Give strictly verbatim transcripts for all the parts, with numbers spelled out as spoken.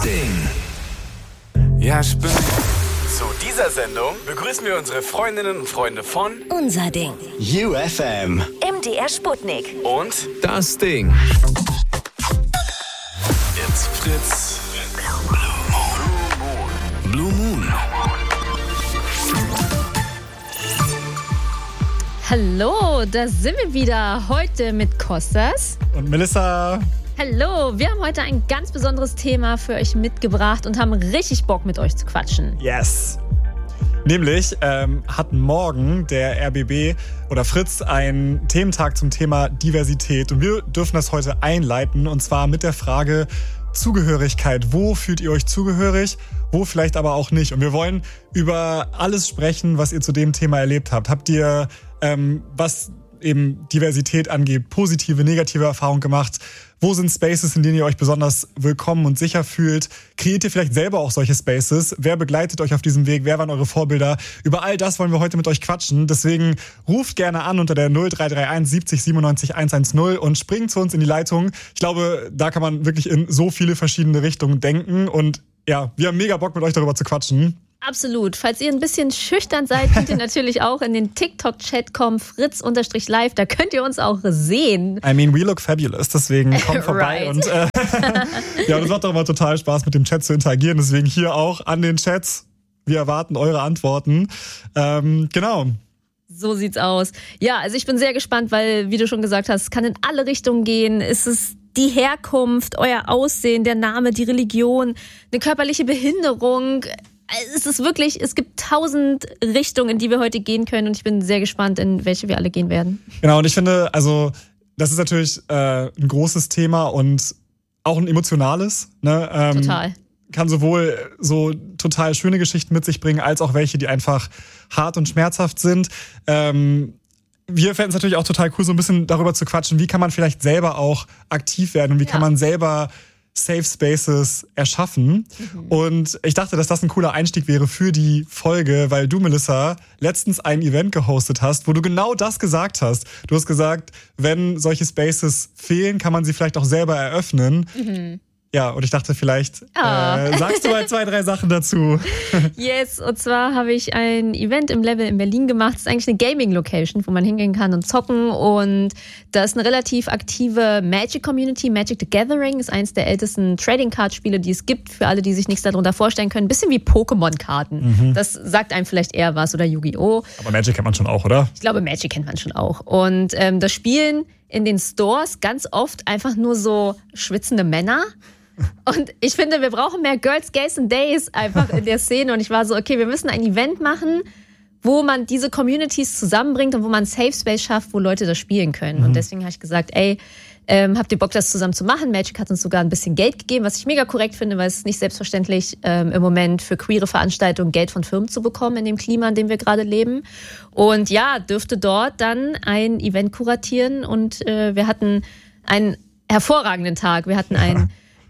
Ding. Ja, ich bin... Zu dieser Sendung begrüßen wir unsere Freundinnen und Freunde von Unser Ding. U F M. M D R Sputnik. Und Das Ding. Jetzt Fritz. Blue Moon. Hallo, da sind wir wieder. Heute mit Kostas und Melissa. Hallo, wir haben heute ein ganz besonderes Thema für euch mitgebracht und haben richtig Bock, mit euch zu quatschen. Yes. Nämlich ähm, hat morgen der R B B oder Fritz einen Thementag zum Thema Diversität. Und wir dürfen das heute einleiten, und zwar mit der Frage Zugehörigkeit. Wo fühlt ihr euch zugehörig? Wo vielleicht aber auch nicht? Und wir wollen über alles sprechen, was ihr zu dem Thema erlebt habt. Habt ihr, ähm, was eben Diversität angeht, positive, negative Erfahrungen gemacht? Wo sind Spaces, in denen ihr euch besonders willkommen und sicher fühlt? Kreiert ihr vielleicht selber auch solche Spaces? Wer begleitet euch auf diesem Weg? Wer waren eure Vorbilder? Über all das wollen wir heute mit euch quatschen. Deswegen ruft gerne an unter der null drei drei eins siebzig siebenundneunzig hundertzehn und springt zu uns in die Leitung. Ich glaube, da kann man wirklich in so viele verschiedene Richtungen denken. Und ja, wir haben mega Bock, mit euch darüber zu quatschen. Absolut. Falls ihr ein bisschen schüchtern seid, könnt ihr natürlich auch in den TikTok-Chat kommen, fritz-live. Da könnt ihr uns auch sehen. I mean, we look fabulous, deswegen kommt vorbei. Right. Und äh, ja, das macht doch immer total Spaß, mit dem Chat zu interagieren. Deswegen hier auch an den Chats. Wir erwarten eure Antworten. Ähm, genau. So sieht's aus. Ja, also ich bin sehr gespannt, weil, wie du schon gesagt hast, es kann in alle Richtungen gehen. Es ist die Herkunft, euer Aussehen, der Name, die Religion, eine körperliche Behinderung. Es ist wirklich, es gibt tausend Richtungen, in die wir heute gehen können, und ich bin sehr gespannt, in welche wir alle gehen werden. Genau, und ich finde, also das ist natürlich äh, ein großes Thema und auch ein emotionales. Ne? Ähm, Total. Kann sowohl so total schöne Geschichten mit sich bringen, als auch welche, die einfach hart und schmerzhaft sind. Ähm, wir fänden es natürlich auch total cool, so ein bisschen darüber zu quatschen, wie kann man vielleicht selber auch aktiv werden und wie ja. kann man selber Safe Spaces erschaffen. Mhm. Und ich dachte, dass das ein cooler Einstieg wäre für die Folge, weil du, Melissa, letztens ein Event gehostet hast, wo du genau das gesagt hast. Du hast gesagt, wenn solche Spaces fehlen, kann man sie vielleicht auch selber eröffnen. Mhm. Ja, und ich dachte, vielleicht oh. äh, sagst du mal zwei, drei Sachen dazu. Yes, und zwar habe ich ein Event im Level in Berlin gemacht. Das ist eigentlich eine Gaming-Location, wo man hingehen kann und zocken. Und da ist eine relativ aktive Magic-Community. Magic the Gathering ist eines der ältesten Trading-Card-Spiele, die es gibt, für alle, die sich nichts darunter vorstellen können. Ein bisschen wie Pokémon-Karten. Mhm. Das sagt einem vielleicht eher was, oder Yu-Gi-Oh! Aber Magic kennt man schon auch, oder? Ich glaube, Magic kennt man schon auch. Und ähm, das Spielen in den Stores ganz oft einfach nur so schwitzende Männer. Und ich finde, wir brauchen mehr Girls, Gays and Days einfach in der Szene. Und ich war so, okay, wir müssen ein Event machen, wo man diese Communities zusammenbringt und wo man einen Safe Space schafft, wo Leute das spielen können. Mhm. Und deswegen habe ich gesagt, ey, ähm, habt ihr Bock, das zusammen zu machen? Magic hat uns sogar ein bisschen Geld gegeben, was ich mega korrekt finde, weil es ist nicht selbstverständlich, ähm, im Moment für queere Veranstaltungen Geld von Firmen zu bekommen in dem Klima, in dem wir gerade leben. Und ja, dürfte dort dann ein Event kuratieren. Und äh, wir hatten einen hervorragenden Tag. Wir hatten einen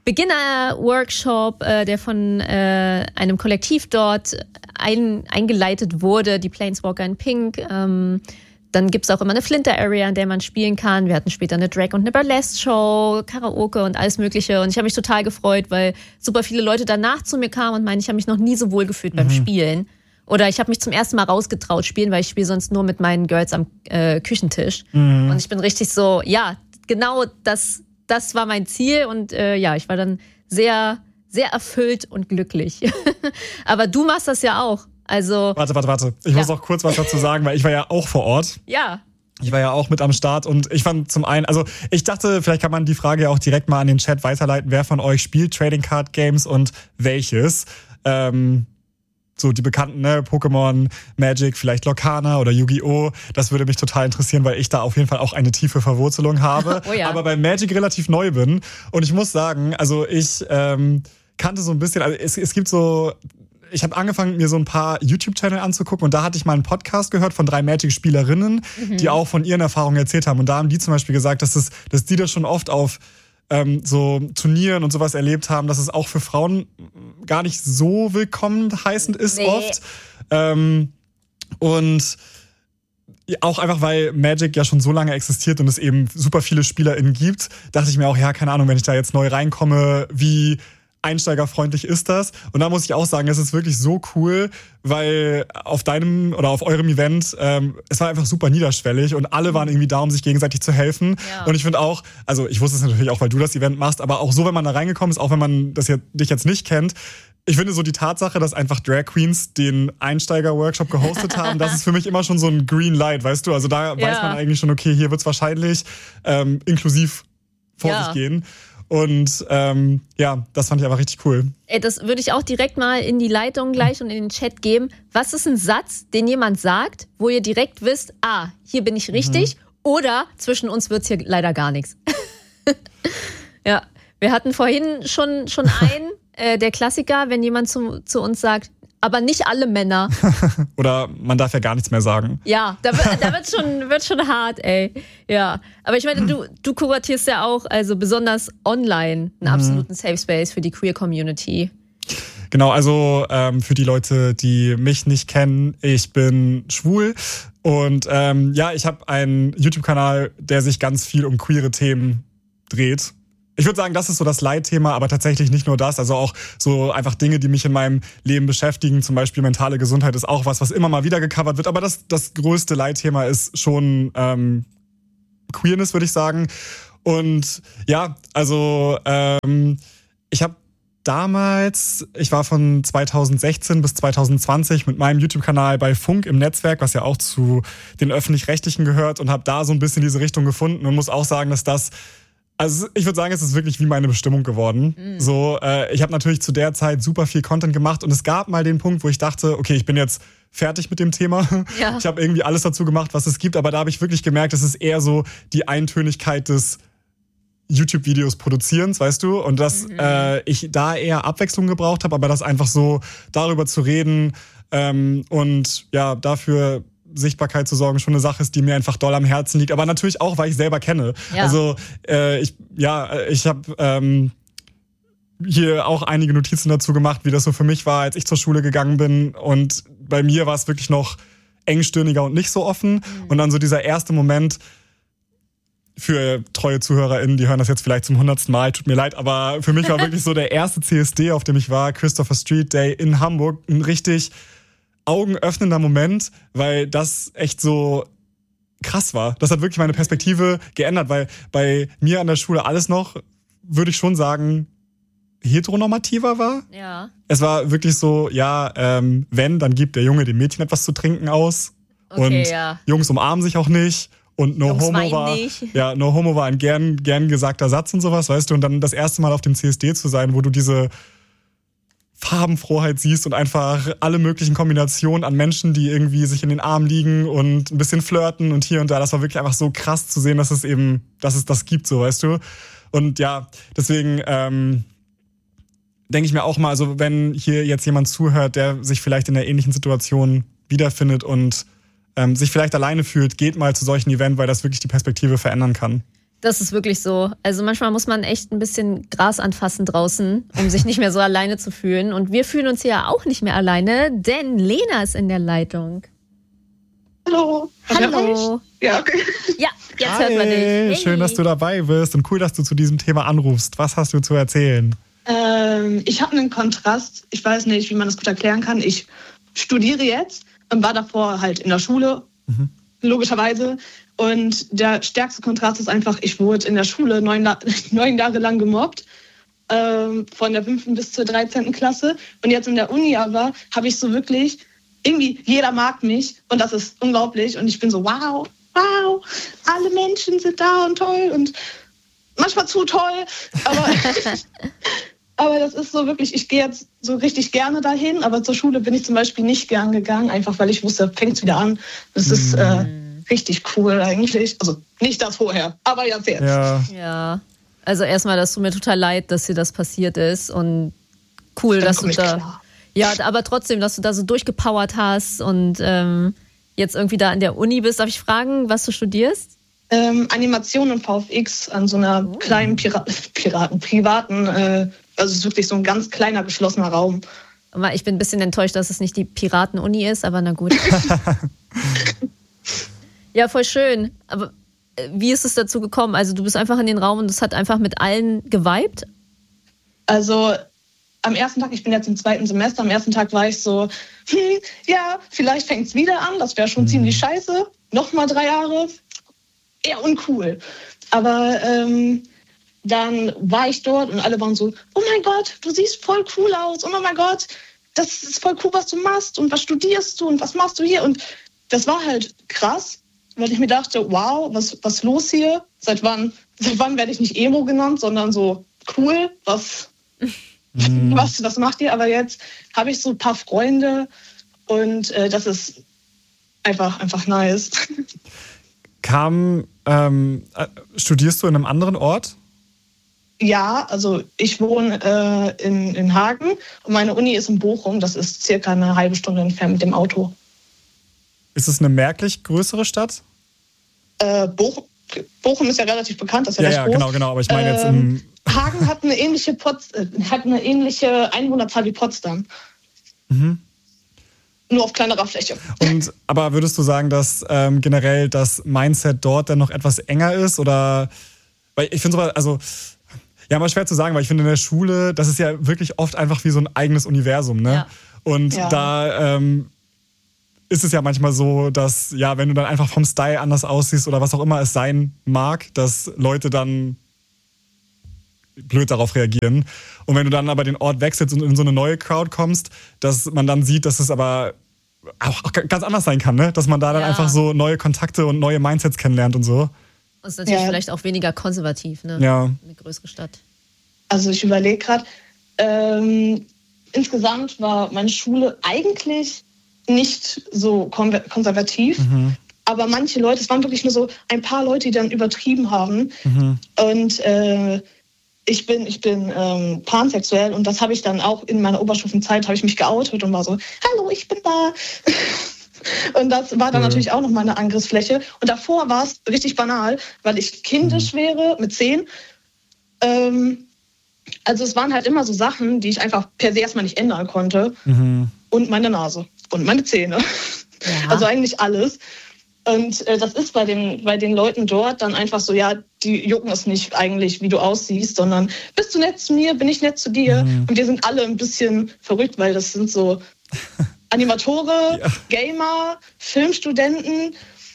Beginner-Workshop, äh, der von äh, einem Kollektiv dort ein, eingeleitet wurde, die Planeswalker in Pink. Ähm, dann gibt's auch immer eine Flinter-Area, in der man spielen kann. Wir hatten später eine Drag- und eine Burlesque-Show, Karaoke und alles Mögliche. Und ich habe mich total gefreut, weil super viele Leute danach zu mir kamen und meinen, ich habe mich noch nie so wohl gefühlt mhm. beim Spielen. Oder ich habe mich zum ersten Mal rausgetraut spielen, weil ich spiele sonst nur mit meinen Girls am äh, Küchentisch. Mhm. Und ich bin richtig so, ja, genau das... Das war mein Ziel, und äh, ja, ich war dann sehr, sehr erfüllt und glücklich. Aber du machst das ja auch. Also Warte, warte, warte. Ich ja. muss auch kurz was dazu sagen, weil ich war ja auch vor Ort. Ja. Ich war ja auch mit am Start, und ich fand zum einen, also ich dachte, vielleicht kann man die Frage ja auch direkt mal an den Chat weiterleiten. Wer von euch spielt Trading Card Games und welches? Ähm, So die bekannten, ne, Pokémon, Magic, vielleicht Lorcana oder Yu-Gi-Oh! Das würde mich total interessieren, weil ich da auf jeden Fall auch eine tiefe Verwurzelung habe. Oh ja. Aber bei Magic relativ neu bin. Und ich muss sagen, also ich ähm, kannte so ein bisschen, also es, es gibt so, ich habe angefangen, mir so ein paar YouTube-Channel anzugucken, und da hatte ich mal einen Podcast gehört von drei Magic-Spielerinnen, mhm. die auch von ihren Erfahrungen erzählt haben. Und da haben die zum Beispiel gesagt, dass, das, dass die das schon oft auf ähm, so Turnieren und sowas erlebt haben, dass es auch für Frauen gar nicht so willkommen heißend ist nee. oft. Ähm, und auch einfach, weil Magic ja schon so lange existiert und es eben super viele SpielerInnen gibt, dachte ich mir auch, ja, keine Ahnung, wenn ich da jetzt neu reinkomme, wie einsteigerfreundlich ist das? Und da muss ich auch sagen, es ist wirklich so cool, weil auf deinem oder auf eurem Event, ähm, es war einfach super niederschwellig und alle waren irgendwie da, um sich gegenseitig zu helfen. Ja. Und ich finde auch, also ich wusste es natürlich auch, weil du das Event machst, aber auch so, wenn man da reingekommen ist, auch wenn man das jetzt, dich jetzt nicht kennt, ich finde so die Tatsache, dass einfach Drag Queens den Einsteiger-Workshop gehostet haben, das ist für mich immer schon so ein Green Light, weißt du? Also da Ja. weiß man eigentlich schon, okay, hier wird's wahrscheinlich ähm, inklusiv vor Ja. sich gehen. Und ähm, ja, das fand ich einfach richtig cool. Ey, das würde ich auch direkt mal in die Leitung gleich und in den Chat geben. Was ist ein Satz, den jemand sagt, wo ihr direkt wisst, ah, hier bin ich richtig, mhm. oder zwischen uns wird's hier leider gar nichts. Ja, wir hatten vorhin schon, schon einen, äh, der Klassiker, wenn jemand zu, zu uns sagt, aber nicht alle Männer. Oder man darf ja gar nichts mehr sagen. Ja, da, da wird schon, wird schon hart, ey. Ja, aber ich meine, du, du kuratierst ja auch, also besonders online, einen absoluten Safe Space für die Queer Community. Genau, also ähm, für die Leute, die mich nicht kennen, ich bin schwul und ähm, ja, ich habe einen YouTube-Kanal, der sich ganz viel um queere Themen dreht. Ich würde sagen, das ist so das Leitthema, aber tatsächlich nicht nur das, also auch so einfach Dinge, die mich in meinem Leben beschäftigen, zum Beispiel mentale Gesundheit ist auch was, was immer mal wieder gecovert wird, aber das, das größte Leitthema ist schon ähm, Queerness, würde ich sagen. Und ja, also ähm, ich habe damals, ich war von zweitausendsechzehn bis zweitausendzwanzig mit meinem YouTube-Kanal bei Funk im Netzwerk, was ja auch zu den Öffentlich-Rechtlichen gehört, und habe da so ein bisschen diese Richtung gefunden und muss auch sagen, dass das, also ich würde sagen, es ist wirklich wie meine Bestimmung geworden. Mhm. So, äh, ich habe natürlich zu der Zeit super viel Content gemacht und es gab mal den Punkt, wo ich dachte, okay, ich bin jetzt fertig mit dem Thema. Ja. Ich habe irgendwie alles dazu gemacht, was es gibt, aber da habe ich wirklich gemerkt, es ist eher so die Eintönigkeit des YouTube-Videos produzierens, weißt du? Und dass mhm. äh, ich da eher Abwechslung gebraucht habe, aber das einfach so darüber zu reden ähm, und ja, dafür Sichtbarkeit zu sorgen, schon eine Sache ist, die mir einfach doll am Herzen liegt. Aber natürlich auch, weil ich selber kenne. Ja. Also äh, ich, ja, ich habe ähm, hier auch einige Notizen dazu gemacht, wie das so für mich war, als ich zur Schule gegangen bin. Und bei mir war es wirklich noch engstirniger und nicht so offen. Mhm. Und dann so dieser erste Moment, für treue ZuhörerInnen, die hören das jetzt vielleicht zum hundertsten Mal, tut mir leid, aber für mich war wirklich so der erste C S D, auf dem ich war, Christopher Street Day in Hamburg, ein richtig augenöffnender Moment, weil das echt so krass war. Das hat wirklich meine Perspektive geändert, weil bei mir an der Schule alles noch, würde ich schon sagen, heteronormativer war. Ja. Es war wirklich so, ja, ähm, wenn, dann gibt der Junge dem Mädchen etwas zu trinken aus. Okay, und ja. Jungs umarmen sich auch nicht. Und No Jungs Homo war, nicht. ja, No Homo war ein gern, gern gesagter Satz und sowas, weißt du. Und dann das erste Mal auf dem C S D zu sein, wo du diese Farbenfroheit siehst und einfach alle möglichen Kombinationen an Menschen, die irgendwie sich in den Armen liegen und ein bisschen flirten und hier und da. Das war wirklich einfach so krass zu sehen, dass es eben, dass es das gibt, so, weißt du. Und ja, deswegen ähm, denke ich mir auch mal, also wenn hier jetzt jemand zuhört, der sich vielleicht in einer ähnlichen Situation wiederfindet und ähm, sich vielleicht alleine fühlt, geht mal zu solchen Events, weil das wirklich die Perspektive verändern kann. Das ist wirklich so. Also manchmal muss man echt ein bisschen Gras anfassen draußen, um sich nicht mehr so alleine zu fühlen. Und wir fühlen uns hier auch nicht mehr alleine, denn Lena ist in der Leitung. Hallo. Hallo. Ja, okay. Ja, jetzt Hi. hört man dich. Hey. Schön, dass du dabei bist und cool, dass du zu diesem Thema anrufst. Was hast du zu erzählen? Ähm, ich habe einen Kontrast. Ich weiß nicht, wie man das gut erklären kann. Ich studiere jetzt und war davor halt in der Schule, mhm. logischerweise. Und der stärkste Kontrast ist einfach, ich wurde in der Schule neun, neun Jahre lang gemobbt, ähm, von der fünften bis zur dreizehnten Klasse. Und jetzt in der Uni aber habe ich so wirklich, irgendwie jeder mag mich und das ist unglaublich. Und ich bin so, wow, wow, alle Menschen sind da und toll und manchmal zu toll. Aber, aber das ist so wirklich, ich gehe jetzt so richtig gerne dahin, aber zur Schule bin ich zum Beispiel nicht gern gegangen, einfach weil ich wusste, fängt es wieder an. Das mm. ist äh, richtig cool eigentlich. Also nicht das vorher, aber jetzt jetzt. Ja. ja. Also erstmal, das tut mir total leid, dass dir das passiert ist und cool, Dann dass du da... Klar. Ja, aber trotzdem, dass du da so durchgepowert hast und ähm, jetzt irgendwie da an der Uni bist. Darf ich fragen, was du studierst? Ähm, Animation und V F X an so einer oh. kleinen Pira- Piraten, privaten, äh, also es ist wirklich so ein ganz kleiner, geschlossener Raum. Ich bin ein bisschen enttäuscht, dass es nicht die Piraten-Uni ist, aber na gut. Ja, voll schön. Aber wie ist es dazu gekommen? Also du bist einfach in den Raum und es hat einfach mit allen geweibt? Also am ersten Tag, ich bin jetzt im zweiten Semester, am ersten Tag war ich so, hm, ja, vielleicht fängt es wieder an, das wäre schon mhm. ziemlich scheiße. Nochmal drei Jahre, eher uncool. Aber ähm, dann war ich dort und alle waren so, oh mein Gott, du siehst voll cool aus, oh mein Gott, das ist voll cool, was du machst und was studierst du und was machst du hier? Und das war halt krass, weil ich mir dachte, wow, was was los hier? Seit wann, seit wann werde ich nicht Emo genannt, sondern so cool, was, mhm. was, was macht ihr? Aber jetzt habe ich so ein paar Freunde und äh, das ist einfach, einfach nice. Kam, ähm, studierst du in einem anderen Ort? Ja, also ich wohne äh, in, in Hagen und meine Uni ist in Bochum. Das ist circa eine halbe Stunde entfernt mit dem Auto. Ist es eine merklich größere Stadt? Äh, Bochum, Bochum ist ja relativ bekannt, das ist ja, ja recht ja, groß. genau, genau. Aber ich meine jetzt ähm, im Hagen hat eine ähnliche Pots- hat eine ähnliche Einwohnerzahl wie Potsdam. Mhm. Nur auf kleinerer Fläche. Und aber würdest du sagen, dass ähm, generell das Mindset dort dann noch etwas enger ist? Oder weil ich finde sowas, also ja, mal schwer zu sagen, weil ich finde in der Schule, das ist ja wirklich oft einfach wie so ein eigenes Universum, ne? Ja. Und ja. da ähm, ist es ja manchmal so, dass, ja, wenn du dann einfach vom Style anders aussiehst oder was auch immer es sein mag, dass Leute dann blöd darauf reagieren. Und wenn du dann aber den Ort wechselst und in so eine neue Crowd kommst, dass man dann sieht, dass es aber auch ganz anders sein kann, ne? Dass man da dann Ja. einfach so neue Kontakte und neue Mindsets kennenlernt und so. Das ist natürlich Ja. vielleicht auch weniger konservativ, ne? Ja. Eine größere Stadt. Also ich überlege gerade, ähm, insgesamt war meine Schule eigentlich nicht so kon- konservativ, Mhm. aber manche Leute, es waren wirklich nur so ein paar Leute, die dann übertrieben haben. Mhm. Und äh, ich bin, ich bin ähm, pansexuell und das habe ich dann auch in meiner Oberstufenzeit, habe ich mich geoutet und war so, hallo, ich bin da. Und das war dann cool. natürlich auch nochmal eine Angriffsfläche. Und davor war es richtig banal, weil ich kindisch wäre mit zehn. Ähm, also es waren halt immer so Sachen, die ich einfach per se erstmal nicht ändern konnte. Mhm. Und meine Nase und meine Zähne. Ja. Also eigentlich alles. Und äh, das ist bei den, bei den Leuten dort dann einfach so, ja, die jucken es nicht eigentlich, wie du aussiehst, sondern bist du nett zu mir, bin ich nett zu dir. Mhm. Und wir sind alle ein bisschen verrückt, weil das sind so Animatore, Ja. Gamer, Filmstudenten,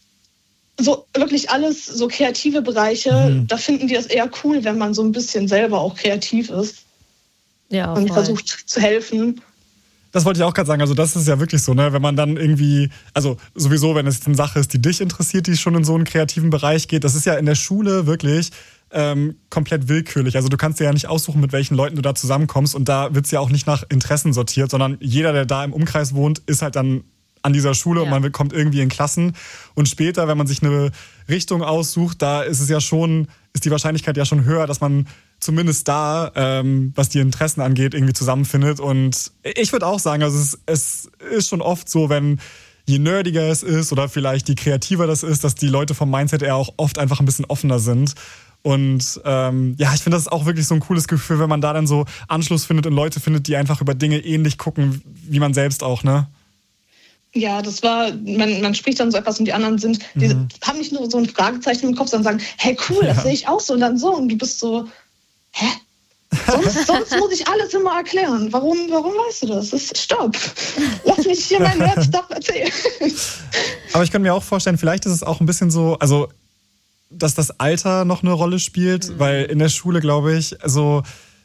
so wirklich alles so kreative Bereiche. Mhm. Da finden die das eher cool, wenn man so ein bisschen selber auch kreativ ist Ja, und voll. versucht zu helfen. Das wollte ich auch gerade sagen. Also das ist ja wirklich so, ne? Wenn man dann irgendwie, also sowieso, wenn es eine Sache ist, die dich interessiert, die schon in so einen kreativen Bereich geht, das ist ja in der Schule wirklich ähm, komplett willkürlich. Also du kannst dir ja nicht aussuchen, mit welchen Leuten du da zusammenkommst und da wird es ja auch nicht nach Interessen sortiert, sondern jeder, der da im Umkreis wohnt, ist halt dann an dieser Schule Ja. und man kommt irgendwie in Klassen. Und später, wenn man sich eine Richtung aussucht, da ist es ja schon, ist die Wahrscheinlichkeit ja schon höher, dass man zumindest da, ähm, was die Interessen angeht, irgendwie zusammenfindet. Und ich würde auch sagen, also es, es ist schon oft so, wenn je nerdiger es ist oder vielleicht je kreativer das ist, dass die Leute vom Mindset eher auch oft einfach ein bisschen offener sind. Und ähm, ja, ich finde, das ist auch wirklich so ein cooles Gefühl, wenn man da dann so Anschluss findet und Leute findet, die einfach über Dinge ähnlich gucken, wie man selbst auch, ne? Ja, das war, man, man spricht dann so etwas und die anderen sind, die Mhm. haben nicht nur so ein Fragezeichen im Kopf, sondern sagen, hey cool, das Ja. sehe ich auch so und dann so. Und du bist so, hä? Sonst, sonst muss ich alles immer erklären. Warum, warum weißt du das? das ist, stopp. Lass mich hier meinen Nerd-Stuff erzählen. Aber ich kann mir auch vorstellen, vielleicht ist es auch ein bisschen so, also dass das Alter noch eine Rolle spielt, Mhm. weil in der Schule, glaube ich, also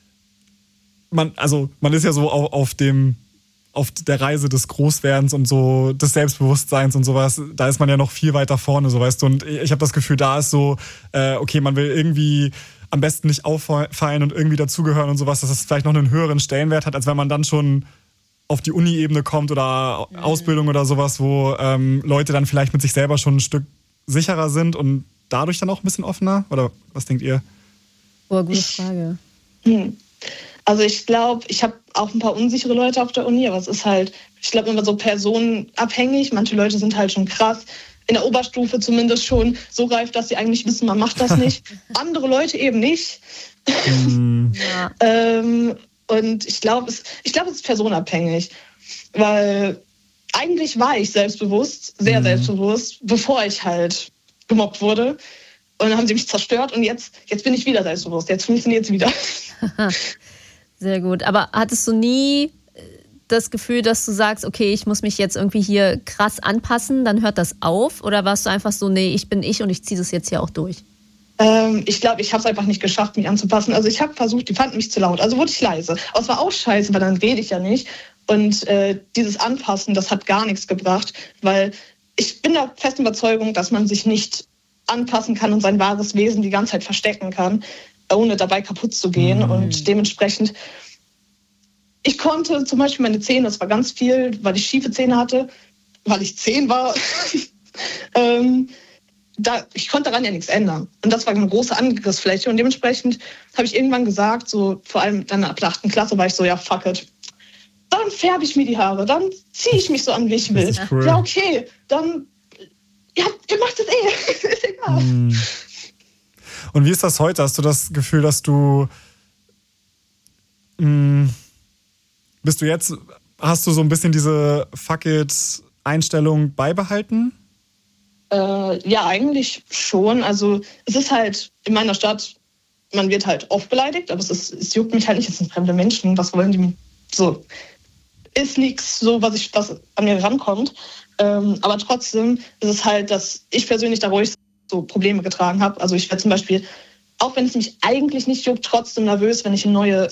man, also man ist ja so auf, auf dem auf der Reise des Großwerdens und so des Selbstbewusstseins und sowas, da ist man ja noch viel weiter vorne, so weißt du. Und ich habe das Gefühl, da ist so, äh, okay, man will irgendwie am besten nicht auffallen und irgendwie dazugehören und sowas, dass das vielleicht noch einen höheren Stellenwert hat, als wenn man dann schon auf die Uni-Ebene kommt oder Mhm. Ausbildung oder sowas, wo ähm, Leute dann vielleicht mit sich selber schon ein Stück sicherer sind und dadurch dann auch ein bisschen offener? Oder was denkt ihr? Oh, gute Frage. Hm. Also ich glaube, ich habe auch ein paar unsichere Leute auf der Uni, aber es ist halt, ich glaube, immer so personenabhängig. Manche Leute sind halt schon krass, in der Oberstufe zumindest schon so reif, dass sie eigentlich wissen, man macht das nicht. Andere Leute eben nicht. Hm, Ja. Ähm, und ich glaube, es, ich glaube, es ist personenabhängig, weil eigentlich war ich selbstbewusst, sehr Mhm. selbstbewusst, bevor ich halt gemobbt wurde. Und dann haben sie mich zerstört und jetzt, jetzt bin ich wieder selbstbewusst. Jetzt funktioniert es wieder. Sehr gut. Aber hattest du nie das Gefühl, dass du sagst, okay, ich muss mich jetzt irgendwie hier krass anpassen, dann hört das auf? Oder warst du einfach so, nee, ich bin ich und ich ziehe das jetzt hier auch durch? Ähm, ich glaube, ich habe es einfach nicht geschafft, mich anzupassen. Also ich habe versucht, die fanden mich zu laut. Also wurde ich leise. Aber es war auch scheiße, weil dann rede ich ja nicht. Und äh, dieses Anpassen, das hat gar nichts gebracht, weil ich bin der festen Überzeugung, dass man sich nicht anpassen kann und sein wahres Wesen die ganze Zeit verstecken kann, ohne dabei kaputt zu gehen. Mhm. Und dementsprechend, ich konnte zum Beispiel meine Zähne, das war ganz viel, weil ich schiefe Zähne hatte, weil ich zehn war, ähm, da, ich konnte daran ja nichts ändern. Und das war eine große Angriffsfläche. Und dementsprechend habe ich irgendwann gesagt, so vor allem dann ab der achten Klasse war ich so, ja, fuck it. Dann färbe ich mir die Haare, dann ziehe ich mich so an, wie ich will. Cool. Ja, okay, dann, ja, ihr macht es eh, ist egal. Mm. Und wie ist das heute? Hast du das Gefühl, dass du, mh, bist du jetzt, hast du so ein bisschen diese Fuck-it-Einstellung beibehalten? Äh, ja, eigentlich schon. Also es ist halt in meiner Stadt, man wird halt oft beleidigt, aber es, ist, es juckt mich halt nicht, es sind fremde Menschen, was wollen die, so, ist nichts, so was, ich, was an mir rankommt. Ähm, aber trotzdem ist es halt, dass ich persönlich da ruhig so Probleme getragen habe. Also ich werde zum Beispiel, auch wenn es mich eigentlich nicht juckt, trotzdem nervös, wenn ich in neue